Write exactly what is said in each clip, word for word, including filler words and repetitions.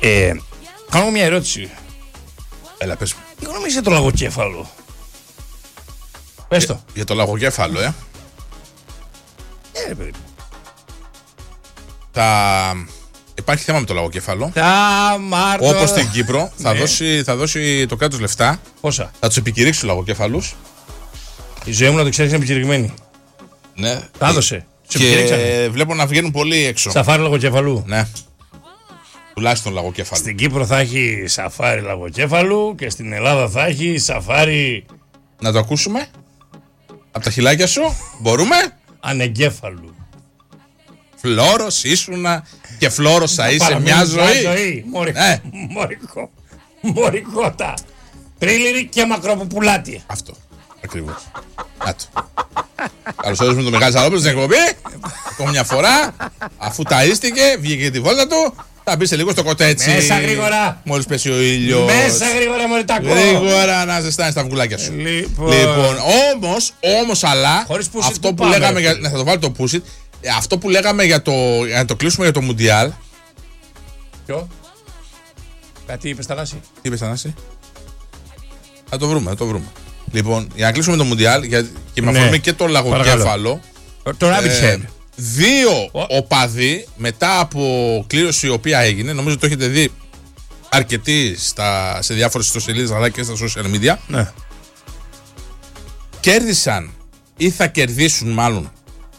Ε, κάνω μια ερώτηση. Έλα, πες μου. Τι γνώμη για το λαγοκέφαλο? Πες το. Για, για το λαγοκέφαλο, ε. Ε, ρε παιδί. Θα... Υπάρχει θέμα με το λαγοκέφαλο. Τα Μάρτο. Όπως στην Κύπρο, θα, ναι. δώσει, θα δώσει το κράτος λεφτά. Πόσα? Θα τους επικηρύξει τους λαγοκέφαλους. Η ζωή μου να το ξέρεις είναι επικηρυγμένη. Ναι. Τα έδωσε. Και βλέπω να βγαίνουν πολύ έξω. Σαφάρι λαγοκεφαλού. Ναι. Τουλάχιστον λαγοκέφαλο. Στην Κύπρο θα έχει σαφάρι λαγοκέφαλου και στην Ελλάδα θα έχει σαφάρι. Να το ακούσουμε. Από τα χιλάκια σου. Μπορούμε. Ανεγκέφαλου. Φλόρος ήσουνα και φλόρος θα είσαι μια ζωή. ζωή. Μωρικό. Ε. Μωρικό. Μωρικότα. Τρίληρη και μακροποπουλάτη. Αυτό. Ακριβώς. Να το. Καλώς όρισαμε τον Μιχάλη Σαρόπουλο στην εκπομπή. Ακόμα μια φορά. Αφού ταΐστηκε, βγήκε τη βόλτα του. Θα μπει σε λίγο στο κοτέτσι. Μέσα γρήγορα. Μόλις πέσει ο ήλιος. Μέσα γρήγορα, μωριτάκο. Γρήγορα να ζεστάνεις τα βουλάκια σου. Λοιπόν, Λοιπόν, όμως, όμως, αλλά. Χωρίς push it, αυτό που που πάμε, λέγαμε. ρε, Για, ναι, θα το βάλω το push it. Ε, Αυτό που λέγαμε για το. Για να το κλείσουμε για το Μουντιάλ. ποιο? Κάτι είπες, Θανάση? Τι είπες, Θανάση? Θα το βρούμε, θα το βρούμε. Λοιπόν, για να κλείσουμε το Μουντιάλ για, και με Ναι. αφορμή και το λαγοκέφαλο. Το rabbit head. Δύο Ο- οπαδοί μετά από κλήρωση η οποία έγινε, νομίζω το έχετε δει αρκετοί στα, σε διάφορες ιστοσελίδες αλλά και στα social media, Ναι. κέρδισαν ή θα κερδίσουν μάλλον,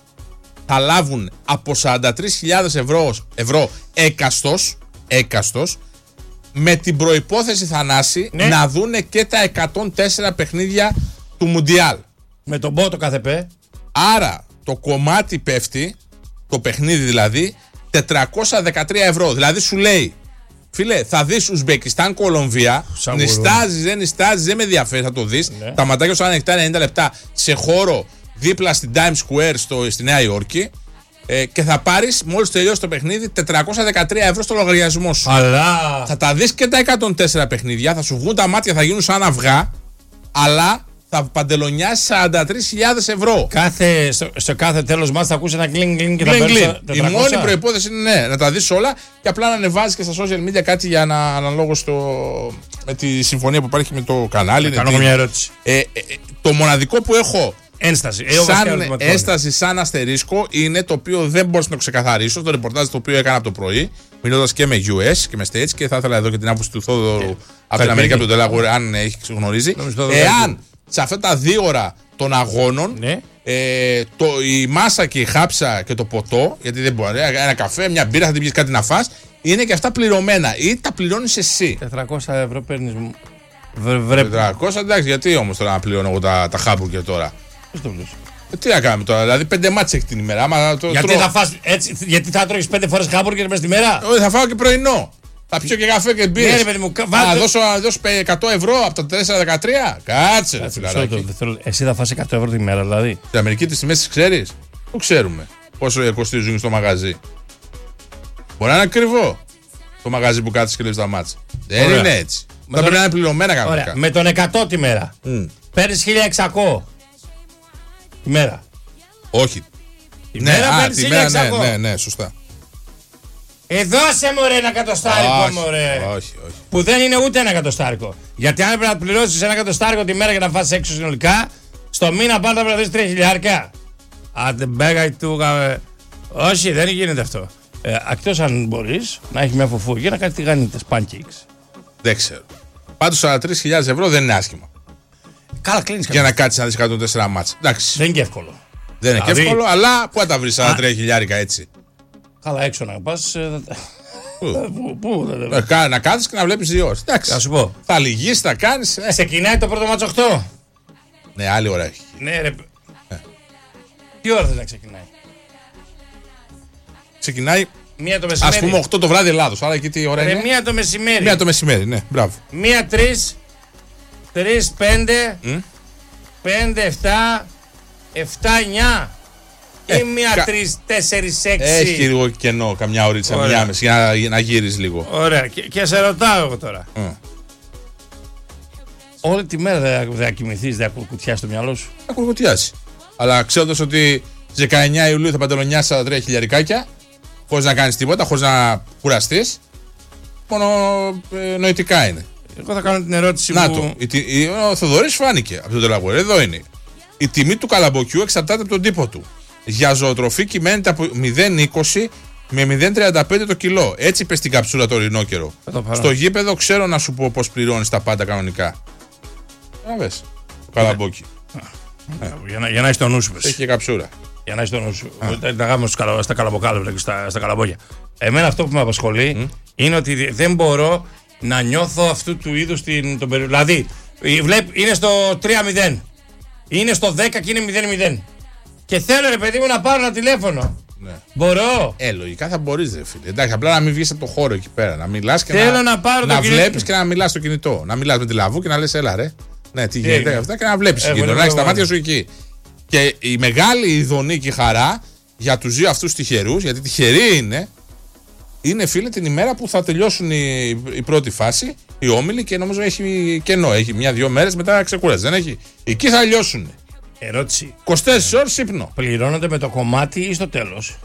θα λάβουν από σαράντα τρεις χιλιάδες ευρώ, ευρώ έκαστος, έκαστος, με την προϋπόθεση, Θανάση, Ναι. να δούνε και τα εκατόν τέσσερα παιχνίδια του Μουντιάλ. Με τον πότο κάθε πέ. Άρα το κομμάτι πέφτει, το παιχνίδι δηλαδή, τετρακόσια δεκατρία ευρώ. Δηλαδή σου λέει, φίλε, θα δεις Ουσμπεκιστάν, Κολομβία, Σαν νιστάζεις, δεν νιστάζεις, δεν με ενδιαφέρει, θα το δεις. Ναι. Τα ματάκια σου ανοιχτά ενενήντα λεπτά σε χώρο δίπλα στην Times Square στο, στη Νέα Υόρκη ε, και θα πάρεις, μόλις τελειώσει το παιχνίδι, τετρακόσια δεκατρία ευρώ στο λογαριασμό σου. Αλλά. Θα τα δεις και τα εκατόν τέσσερα παιχνίδια, θα σου βγουν τα μάτια, θα γίνουν σαν αυγά, αλλά θα παντελονιάσει σαράντα τρεις χιλιάδες ευρώ. Κάθε, στο, στο κάθε τέλος μας θα ακούσει ένα κλιν κλιν και θα Γκλιν, παίρνει γκλιν. Η τετρακόσια. μόνη προϋπόθεση είναι ναι, να τα δεις όλα και απλά να ανεβάζεις και στα social media κάτι για να αναλόγω στο, με τη συμφωνία που υπάρχει με το κανάλι. Κάνω είναι μια τι- ερώτηση. ε, ε, ε, το μοναδικό που έχω Ένσταση. Ε, ο βασικά σαν ερωτηματικό. ένσταση, σαν αστερίσκο, είναι το οποίο δεν μπορώ να το ξεκαθαρίσω. Το ρεπορτάζ το οποίο έκανα από το πρωί, μιλώντας και με γιου ες και με States, και θα ήθελα εδώ και την άποψη του Θόδωρου από την Αμερική, από τον Delaware, αν έχει γνωρίζει. Νομίζω το Εάν σε αυτά τα δύο ώρα των αγώνων Ναι. ε, το, η μάσα και η χάψα και το ποτό, γιατί δεν μπορεί, ένα καφέ, μια μπύρα, θα την πιεις κάτι να φας, είναι και αυτά πληρωμένα ή τα πληρώνεις εσύ. τετρακόσια ευρώ παίρνεις. Βρε, βρε, τετρακόσια, εντάξει, γιατί όμως τώρα να πληρώνω εγώ τα, τα χάμπουργκερ τώρα. πώς το βλέπεις? Ε, τι να κάνουμε τώρα, δηλαδή πέντε μάτς έχει την ημέρα. Άμα το Γιατί τρώω- θα, φας, έτσι, γιατί θα τρώγεις πέντε φορές χάμπουργκερ μέσα στη μέρα? Όχι, θα φάω και πρωινό. Θα πιω και καφέ και μπύρες. Ναι, ρε παιδί μου, κα- Α, βάλτε- δώσω, να δώσω εκατό ευρώ από τα τετρακόσια δεκατρία. Κάτσε, ρε Μισό φιλαράκι. λεπτό, θέλω- Εσύ θα φας εκατό ευρώ τη μέρα δηλαδή? Στην Αμερική τις τιμές τις ξέρεις. Πού ξέρουμε πόσο κοστίζουν στο μαγαζί. Μπορεί να είναι ακριβό το μαγαζί που κάτσεις και βλέπεις τα μάτς. Δεν Ωραία. είναι έτσι. Με Θα τον- πρέπει να είναι πληρωμένα Ωραία. κανονικά. Με τον εκατό τη μέρα Μμ. παίρνεις χίλια εξακόσια τη μέρα. Όχι. Τη μέρα α, παίρνεις τη χίλια μέρα, ναι, εξακόσια. ναι, ναι, σωστά. Ε, δώσε μωρέ ένα εκατοστάρικο, όχι, μωρέ. όχι, όχι. Που δεν είναι ούτε ένα εκατοστάρικο. Γιατί αν έπρεπε να πληρώσεις ένα εκατοστάρικο τη μέρα για να φας έξω συνολικά, στο μήνα πάντα πρέπει να δεις τρία χιλιάρικα. Άντε μπέγα του γαμε. Όχι, δεν γίνεται αυτό. Ε, Εκτός αν μπορείς να έχει μια φουφού και να κάνει τηγανίτες, pancakes. Δεν ξέρω. Πάντως σαράντα τρεις χιλιάδες ευρώ δεν είναι άσχημα. Καλά, κλείνεις Για καλά. να κάτσεις να δεις εκατόν τέσσερα μάτς. Εντάξει. Δεν είναι και εύκολο. Δεν είναι και Δηλαδή- εύκολο, αλλά πού θα τα βρεις σαράντα τρία χιλιάρικα έτσι. Καλά, έξω να πας. ε, Πού? Πού, πού, δεν- Ε, κα- Να κάτσεις και να βλέπεις δύο ώρες. Εντάξει. Θα σου πω. Θα λυγείς, θα κάνεις. ε. Ξεκινάει το πρώτο μάτσο οκτώ. Ναι, άλλη ώρα έχει. Ναι, ρε. Τι ώρα θες να ξεκινάει? Ξεκινάει, Μία το ας μεσημέρι. πούμε, οκτώ το βράδυ Ελλάδος. Άρα εκεί τι ώρα Ρε, είναι. μία το μεσημέρι. Μία το μεσημέρι, ναι, μπράβο. Μία τρεις, τρεις πέντε, Μμ. πέντε εφτά, εφτά εννιά. Ε, Ή μία κα- τρεις τέσσερις έξι. Έχει λίγο κενό, καμιά ωρίτσα, Ωραία. μια μέση, για να, για να γύρεις λίγο. Ωραία. Και, και σε ρωτάω εγώ τώρα. Mm. Όλη τη μέρα δεν θα κοιμηθείς, δεν θα κουρκουτιάσεις το μυαλό σου. Θα κουρκουτιάσει. Αλλά ξέροντας ότι στις δεκαεννιά Ιουλίου θα παντελονιάσει σαράντα τρία χιλιαρικάκια, χωρίς να κάνεις τίποτα, χωρίς να κουραστείς, μόνο ε, νοητικά είναι. Εγώ θα κάνω την ερώτηση Να που... το. Η, η, ο Θοδωρής φάνηκε από τον Τελαγουέρ. Εδώ είναι. Η τιμή του καλαμποκιού εξαρτάται από τον τύπο του. Για ζωοτροφή κυμαίνεται από μηδέν είκοσι με μηδέν τριάντα πέντε το κιλό. Έτσι πες στην καψούρα το ορεινό καιρό. Στο γήπεδο ξέρω να σου πω πώς πληρώνεις τα πάντα κανονικά. Να βες. Το καλαμπόκι. Ε. Για, να, για να έχει το νου σου. Έχει και καψούρα. Για να έχει το νου σου. Τα κάνουμε στα καλαμποκάλευρα και στα, στα καλαμπόκια. Εμένα αυτό που με απασχολεί mm. είναι ότι δεν μπορώ να νιώθω αυτού του είδους την, τον περίπτωση. Δηλαδή, βλέπ, είναι στο τρία μηδέν. Είναι στο δέκα και είναι μηδέν μηδέν. Και θέλω ρε παιδί μου να πάρω ένα τηλέφωνο. Ναι. Μπορώ. Ε, λογικά θα μπορείς ρε φίλε. Εντάξει, απλά να μην βγεις από το χώρο εκεί πέρα. Να μιλάς και θέλω να, να, πάρω να το βλέπεις και να μιλάς στο κινητό. Να μιλάς με τη λαβού και να λες έλα ρε. Ναι, τι γίνεται είναι. Αυτά και να βλέπεις. Ε, να έχεις τα μάτια σου εκεί. Και η μεγάλη ειδονή και η χαρά για τους δύο αυτούς τυχερούς, γιατί τυχεροί είναι, είναι φίλε την ημέρα που θα τελειώσουν η, η πρώτη φάση, οι όμιλοι και νομίζω έχει κενό. Έχει μια-δυο μέρες μετά ξεκούραση. Δεν έχει. Εκεί θα λιώσουν. Ερώτηση. είκοσι τέσσερις ώρες ύπνο. Πληρώνονται με το κομμάτι ή στο τέλος?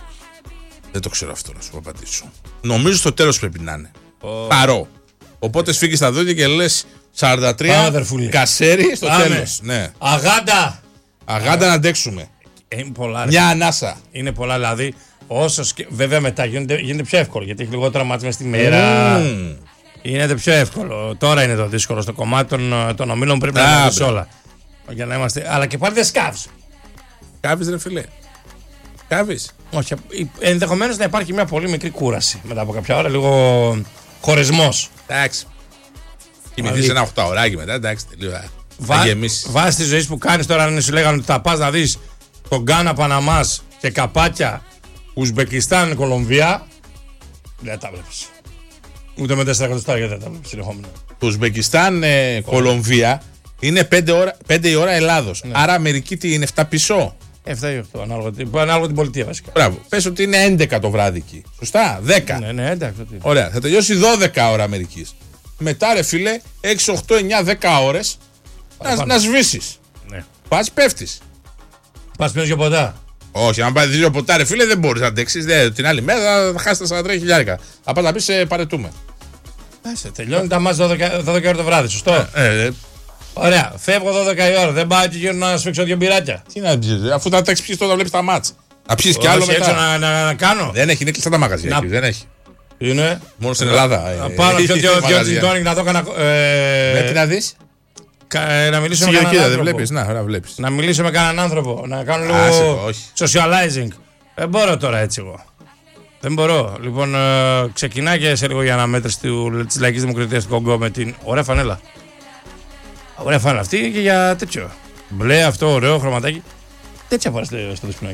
Δεν το ξέρω αυτό να σου απαντήσω. Νομίζω στο τέλος πρέπει να είναι. Oh. Παρό. Οπότε σφίγγεις στα δόντια και λες σαράντα τρία κασέρι στο τέλος. Ναι. Αγάντα. Αγάντα να αντέξουμε. Είναι πολλά. Μια ανάσα. Είναι πολλά δηλαδή. Όσο σκε... Βέβαια μετά γίνεται, γίνεται πιο εύκολο γιατί έχει λιγότερα μάτια μες στη μέρα. Mm. Γίνεται πιο εύκολο. Τώρα είναι το δύσκολο. Στο κομμάτι των, των ομίλων πρέπει ah, να είναι όλα. Για να είμαστε... Αλλά και πάλι δεν σκάβεις. Σκάβεις ρε φίλε. Σκάβεις. Όχι. Ενδεχομένως να υπάρχει μια πολύ μικρή κούραση μετά από κάποια ώρα. Λίγο χωρισμός. Εντάξει. Κοιμηθείς ένα οχτάωράκι μετά. Εντάξει. Τελείω. Βά... Βάσει τη ζωή που κάνεις τώρα, αν σου λέγανε ότι θα πας να δεις τον Γκάνα Παναμάς και καπάκια Ουσμπεκιστάν Κολομβία, δεν τα βλέπεις. Ούτε με τέσσερα εκατοστάρια δεν τα βλέπεις συνεχόμενα. Το Ουσμπεκιστάν ε, Κολομβία είναι πέντε η ώρα Ελλάδος. Ναι. Άρα Αμερική τι είναι, εφτά πίσω. εφτά ή οκτώ, ανάλογα, ανάλογα την πολιτεία βασικά. Μπράβο. Πες ότι είναι έντεκα το βράδυ εκεί. Σωστά, δέκα. Ναι, ναι, έντεκα. Ωραία, θα τελειώσει δώδεκα ώρα Αμερικής. Μετά ρε φίλε, έξι, οκτώ, εννιά, δέκα ώρες να, να σβήσεις. Ναι. Πας πέφτεις. Πας πίνεις για ποτά. Όχι, αν πάει δύο ποτά, ρε φίλε, δεν μπορείς να αντέξεις. Την άλλη μέρα θα χάσεις τα σαράντα τρία χιλιάρικα. Απ' να πεις ε, παρετούμε. Άσε, τελειώνει τα μάτς δώδεκα ώρα το βράδυ, σωστό. Ε, ε, Ωραία, φεύγω δώδεκα η ώρα. Δεν πάω και γύρω να σφίξω δύο μπυράκια. Τι να πιεις, αφού θα τα έχεις πιεις τότε να βλέπεις τα μάτς. Να πιεις κι άλλο μετά. Να, να, να κάνω. Δεν έχει, είναι κλειστά τα μαγαζιά. Να... Δεν έχει. Είναι. Μόνο στην Ελλάδα. Να πάω να πιω δύο tonic να δω κανένα. Με τι να δεις. Να μιλήσω με κανέναν άνθρωπο. Δεν βλέπεις, να, να βλέπεις. Να μιλήσω με κανέναν άνθρωπο. Να κάνω λίγο socializing. Δεν μπορώ τώρα έτσι εγώ. Δεν μπορώ. Λοιπόν, ε, ξεκινάει και σε λίγο για αναμέτρηση της Λαϊκής Δημοκρατίας του Κονγκό με την ωραία φανέλα. Ωραία φανέλα αυτή και για τέτοιο. Μπλε αυτό, ωραίο χρωματάκι. Τέτοια φορά στο δεσποινάκι.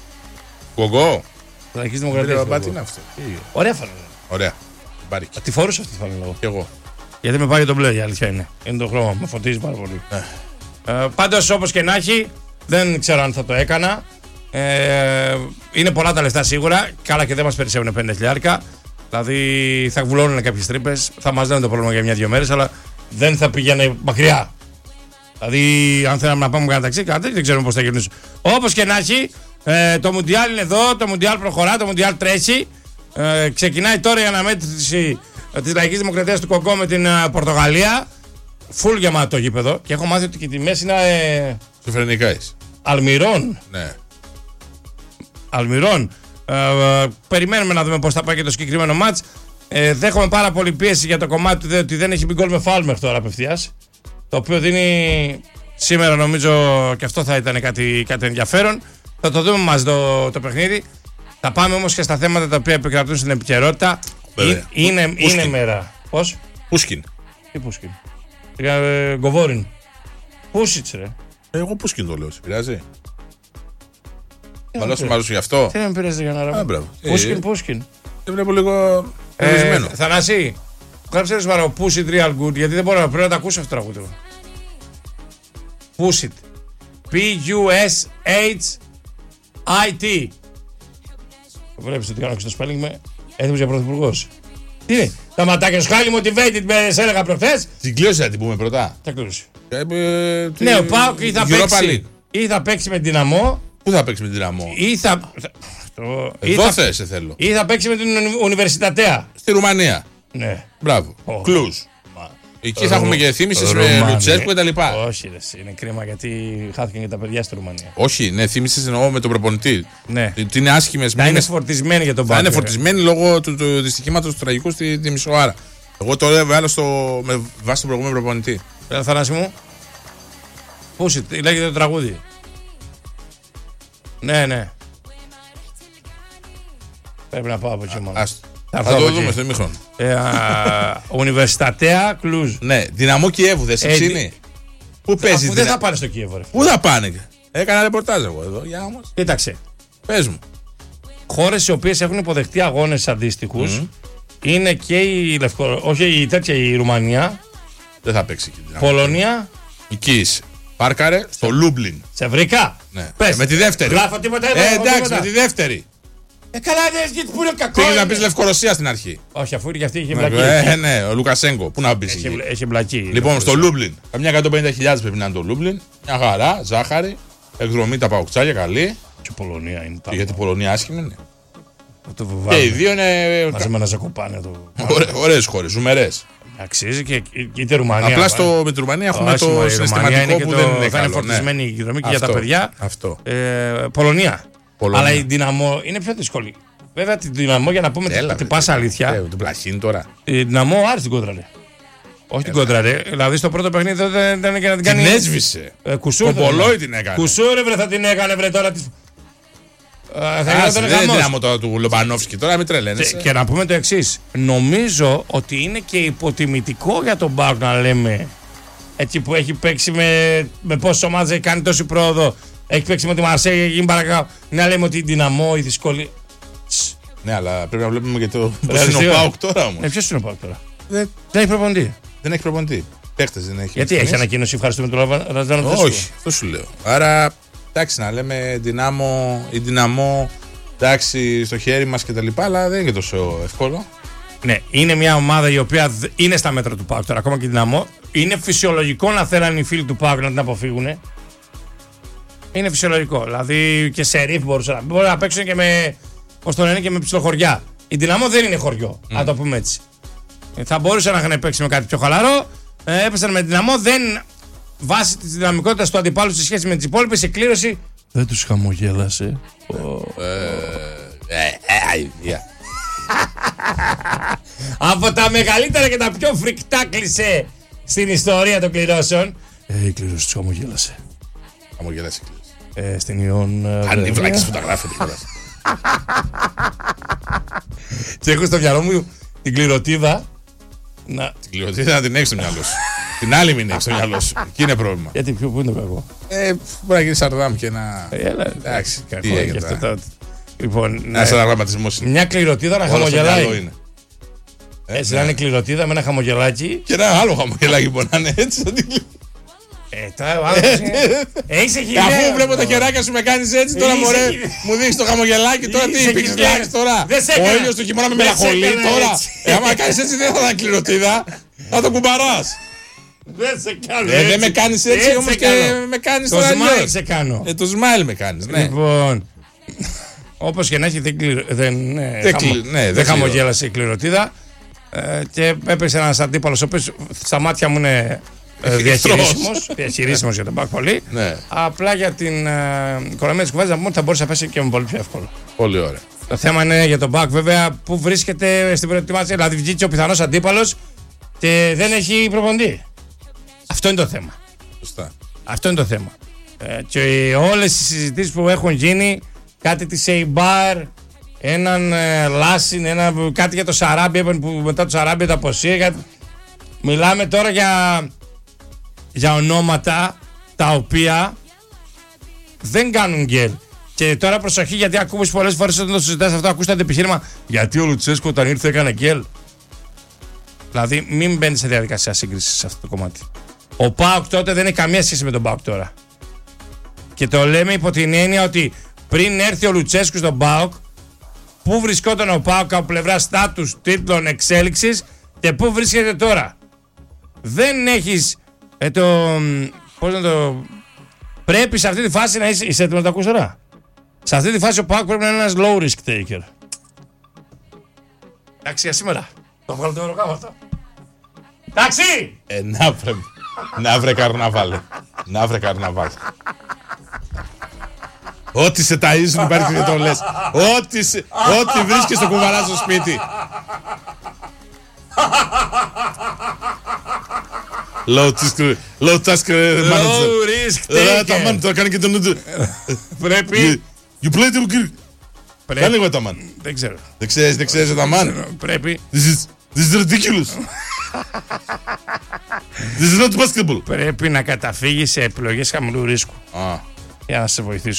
Κονγκό. Λαϊκής Δημοκρατίας. Τι είναι αυτό. Ωραία φανέλα. Ωραία. Τη φορούσα αυτή τη φανέλα. Και εγώ. Γιατί με πάει το μπλε, η αλήθεια είναι. Είναι το χρώμα, με φωτίζει πάρα πολύ. ε, πάντως όπως και να έχει, δεν ξέρω αν θα το έκανα. Ε, είναι πολλά τα λεφτά σίγουρα. Καλά και δεν μας περισσεύουν πέντε χιλιάρικα. Δηλαδή θα βουλώνουν κάποιες τρύπες. Θα μας λένε το πρόβλημα για μια-δυο μέρες, αλλά δεν θα πήγαινε μακριά. Δηλαδή, αν θέλαμε να πάμε με ένα ταξί, κάτι δεν ξέρουμε πώς θα γυρνήσουμε. Όπως και να έχει, ε, το Μουντιάλ είναι εδώ, το Μουντιάλ προχωρά, το Μουντιάλ τρέχει. Ε, ξεκινάει τώρα η αναμέτρηση της Λαϊκής Δημοκρατίας του Κονγκό με την uh, Πορτογαλία. Φουλ γεμάτο το γήπεδο. Και έχω μάθει ότι και τη μέση είναι. Ε, Σοφρενικάης. Αλμυρών. Ναι. Αλμυρών. Ε, ε, περιμένουμε να δούμε πώς θα πάει και το συγκεκριμένο μάτς. Ε, δέχομαι πάρα πολύ πίεση για το κομμάτι του ότι δεν έχει μπει γκολ με φάουλ μέχρι τώρα απευθείας. Το οποίο δίνει σήμερα νομίζω και αυτό θα ήταν κάτι, κάτι ενδιαφέρον. Θα το δούμε μαζί το, το παιχνίδι. Θα πάμε όμως και στα θέματα τα οποία επικρατούν στην επικαιρότητα. Είναι, είναι, είναι μέρα. Πώς? Πούσκιν. Τι Πούσκιν? Ε, Γκοβόριν. Πούσιτς ρε. Εγώ Πούσκιν το λέω, σε πειράζει? Μαλώς μου αρέσει γι' αυτό. Τι δεν με πειράζει για να ρωτήσω. Πούσκιν, Πούσκιν. Δεν βλέπω λίγο ε, Θανάση, γράψε ρε σβαρό Push It Real Good, γιατί δεν μπορώ να πρέπει να τα ακούσω αυτό το τραγούδι. Push It. P-U-S-H-I-T. Βλέπεις ότι κάνω και στο spelling με έτοιμος για πρωθυπουργός. Τι είναι, τα ματάκια σου χάλι motivated με σε έλεγα προχθές. Την κλήρωση θα την πούμε πρώτα. Τα κλήρωση. Ε, ε, ναι, ο Πάοκ ή θα παίξει ή θα παίξει με την Δυναμό. Πού θα παίξει με την Δυναμό? Ή θα... Εδώ θες, σε θέλω. Ή θα παίξει με την Ουνιβερσιτατέα. Στη Ρουμανία. Ναι. Μπράβο. Oh. Κλουζ. Εκεί θα Ρο... έχουμε και θύμησες με Ρουμάνια. Λουτσέσκου και τα λοιπά. Όχι, ρε, είναι κρίμα γιατί χάθηκαν και τα παιδιά στη Ρουμανία. Όχι, ναι, θύμησες εννοώ με τον προπονητή. Ναι. Τι είναι άσχημες Θα είναι μήνες. φορτισμένοι για τον Θα Πάοκ. είναι φορτισμένοι λόγω του, του δυστυχήματος του τραγικού στη, στη Μισοάρα. Εγώ το έβαλα στο, με βάση τον προηγούμενο προπονητή. Έλα, Θανάση μου. Πούση, λέγεται το τραγούδι. Ναι, ναι. Πρέπει να πάω από εκεί μόνο. Άστο. Θα Θα έρθω το από δούμε εκεί. στο ημίχρονο. Ε, α, Ουνιβερσιτατέα Κλουζ. Ναι, Δυναμό Κιέβου, δεν σε Ε, ψήνει. Πού παίζει, Αφού δεν δυνα... θα πάνε στο Κίεβο, ρε. Πού θα πάνε. Έκανα ρεπορτάζ εγώ εδώ. Για όμως. Κοίταξε. Πες μου. Χώρες οι οποίες έχουν υποδεχτεί αγώνες αντίστοιχους είναι και η Λευκο... όχι η τέτοια η Ρουμανία, Δεν θα παίξει εκεί. Δυναμό. Πολωνία. Εκεί είσαι. Πάρκαρε στο Λούμπλιν. Σε βρήκα. Ναι. Πες. Ε, με τη δεύτερη. Γράφω τίποτα. Ε, δεν γράφω εντάξει, τίποτα. με τη δεύτερη. Ε, καλά, δεν γιατί που είναι κακό. Πήγε να είναι. πει Λευκορωσία στην αρχή. Όχι, αφού είναι και αυτή έχει μπλακεί. Ε, ναι, ο Λουκασέγκο. Πού να μπει Έχει, εκεί. μπλα- έχει μπλακεί. Λοιπόν, στο Λούμπλιν. Καμιά εκατόν πενήντα χιλιάδες πρέπει να είναι το Λούμπλιν. Μια χαρά, ζάχαρη. Εκδρομή τα παουξάλια, καλή. Και Πολωνία είναι τα. Γιατί η Πολωνία άσχημη είναι. Το Και οι βάλουμε. δύο είναι Μαζί με ένα ζακοπάνε το. ωραίε χώρε, ζουμερέ. Αξίζει και είτε Ρουμανία. Απλά πάνε. στο, με τη Ρουμανία έχουμε Όχι, μωρέ, το η Ρουμανία είναι συναισθηματικό και που το- δεν είναι θα είναι καλό. φορτισμένη η δρομή και για τα Αυτό, παιδιά. Αυτό. Ε, Πολωνία. Πολωνία. Αλλά η Δυναμό είναι πιο δύσκολη. Βέβαια την Δυναμό για να πούμε Έλα, την ρε, πάσα ε, αλήθεια. Το πλαχίνι τώρα. Η Δυναμό άρεσε την κόντρα. Όχι την κόντρα, ρε. Δηλαδή στο πρώτο παιχνίδι δεν δεν ήταν και να την Την κάνει. έσβησε. Ε, Κουσούρ. θα Κομπολόι την την έκανε. Κουσούρ, βρε, θα την έκανε, βρε τώρα. της- Ε, Θα Άσε, γινόταν δεν είναι χαμός. δυναμό τώρα του Λομπανόφσκι. Τώρα μην Και, τρελαίνεσαι. και να πούμε το εξή. Νομίζω ότι είναι και υποτιμητικό για τον Μπάουκ να λέμε έτσι που έχει παίξει με, με πόσε ομάδε έχει κάνει τόση πρόοδο. Έχει παίξει με τη Μαρσέη, έχει γίνει παρακάτω. Να λέμε ότι η Δυναμό, η δυσκολία. Ναι, αλλά πρέπει να βλέπουμε και το. Πώ Ρεαλιστικό. είναι ο Πάουκ τώρα όμω. Ε, ποιο είναι ο Μπάουκ τώρα. Δεν, Δεν έχει προπονητή. δεν έχει προπονητή. Παίχτε δεν έχει. Γιατί έχει ανακοίνωση, ευχαριστούμε τον Ραζάνο. Όχι, αυτό σου λέω. Άρα, εντάξει, να λέμε δυνάμω ή δυναμό, εντάξει, στο χέρι μα κτλ. Αλλά δεν είναι και τόσο εύκολο. Ναι, είναι μια ομάδα η οποία δ- είναι στα μέτρα του Πάουκ τώρα, ακόμα και η Δυναμό. Είναι φυσιολογικό να θέλανε οι φίλοι του Πάουκ να την αποφύγουν. Είναι φυσιολογικό. Δηλαδή και σε ριφ μπορούσαν να, μπορεί να παίξουν και με, πώς το λένε, και με ψιλοχωριά. Η Δυναμό δεν είναι χωριό, να το πούμε έτσι. Ε, Θα μπορούσαν να είχαν παίξει με κάτι πιο χαλαρό. Ε, έπεσαν με Δυναμό, δεν. Βάσει τη δυναμικότητα του αντιπάλου σε σχέση με τι υπόλοιπε, η κλήρωση δεν του χαμογέλασε. Ε, ε, αηδία. Από τα μεγαλύτερα και τα πιο φρικτά κλισέ στην ιστορία των κληρώσεων. Ε, η κλήρωση του χαμογέλασε. Χαμογελάσει. Ε, στην Ιόν. Αν οι βλάκες φωτογράφεται κιόλα. Και έχω στο μυαλό μου την κληροτίδα. Να... Την κληροτήτα να την έχει στο μυαλό σου. Την άλλη μην έχει στο μυαλό σου. Εκεί είναι πρόβλημα. Γιατί ποιο, πού είναι το κακό. Ε, μπορεί να γίνει Σαρδάμ και ένα. Έλα, Εντάξει, κακό τι έχει έγινε αυτό τώρα. το- Λοιπόν, Ένα ναι, αναγραμματισμό είναι. μια κληροτίδα να Όλο στο μυαλό χαμογελάει. είναι. Έτσι, ναι. να είναι κληροτίδα με ένα χαμογελάκι. Και ένα άλλο χαμογελάκι μπορεί να είναι έτσι. σαν την κλη- Ε, τώρα ο άνθρωπος είναι- Ε, είσαι χιλιάδες. Αφού βλέπω τα χεράκια σου με κάνει έτσι, τώρα Είσαι μωρέ, χιλιάδες. μου δείχνει το χαμογελάκι. Τώρα τι Είσαι είπε, χιλιάδες. λάξει τώρα. Δεν σε Ο έκανα. ήλιο του χειμώνα με Δεν σε μελαγχολεί έκανα τώρα. έτσι. Ε, άμα κάνει έτσι δεν θα ήταν κληροτίδα. Θα το κουμπαρά. Δεν σε κάνω. Ε, έτσι. δεν με κάνει έτσι Έτσι όμω σε και κάνω. με κάνει Το τώρα smile αλλιώ. σε κάνω. Ε, το smile με κάνει, ναι. Λοιπόν, όπως και να έχει δεν, κληρω... δεν, ναι, Δεν χαμο... κλει- ναι, δεν δεν κληρώ. χαμογέλασε η κληροτίδα ε, και έπεσε ένας αντίπαλος ο οποίος στα μάτια μου είναι ε, διαχειρίσιμος, διαχειρίσιμος για τον Μπακ πολύ. Ναι, Απλά για την ε, οικονομία της κουβέντας να πούμε ότι θα μπορούσε να πέσει και με πολύ πιο εύκολο. πολύ ωραία. Το θέμα είναι για τον Μπακ βέβαια που βρίσκεται στην προετοιμασία, δηλαδή βγήκε ο πιθανός αντίπαλος και δεν έχει προπονητή. Αυτό είναι το θέμα. Σωστά. Αυτό είναι το θέμα. Ε, και όλες οι συζητήσεις που έχουν γίνει, κάτι της Eibar, έναν ε, Λάσιν, ένα, κάτι για το Σαράμπι, που μετά το Σαράμπι τα αποσύρει. Κάτι... Μιλάμε τώρα για, για ονόματα τα οποία δεν κάνουν γκέλ. Και τώρα προσοχή, γιατί ακούμε πολλές φορές όταν το συζητάς αυτό, ακούς το επιχείρημα γιατί ο Λουτσέσκο όταν ήρθε έκανε γκέλ. Δηλαδή μην μπαίνει σε διαδικασία σύγκριση σε αυτό το κομμάτι. Ο ΠΑΟΚ τότε δεν έχει καμία σχέση με τον ΠΑΟΚ τώρα. Και το λέμε υπό την έννοια ότι πριν έρθει ο Λουτσέσκου στον ΠΑΟΚ, πού βρισκόταν ο ΠΑΟΚ από πλευρά στάτους, τίτλων, εξέλιξης και πού βρίσκεται τώρα. Δεν έχεις ε, το. Πώς να το. Πρέπει σε αυτή τη φάση να είσαι. Είσαι έτοιμος να το ακούς τώρα. Σε αυτή τη φάση ο ΠΑΟΚ πρέπει να είναι ένας low risk taker. Εντάξει για σήμερα. Το βγάλω το ροκάβο αυτό. Ταξί! Ε, να βρε, να βρε καρναβάλε. Να βρε καρναβάλε. Ό,τι σε ταΐζουν υπάρχει και το λες. Ό,τι, σε, ό,τι βρίσκεις στο κουβαλάς στο σπίτι. Low risk, low task manager. Low risk taker. Τα μάνα το κάνει και τον νου. Πρέπει. You play the game. Κάνε λίγο τα μάνα. Δεν ξέρω. Δεν ξέρεις, δεν ξέρεις τα μάνα. Πρέπει. This is, this is ridiculous. This is not basketball. Πρέπει να καταφύγεις σε επιλογές χαμηλού ρίσκου. Α. Για να σε βοηθήσω.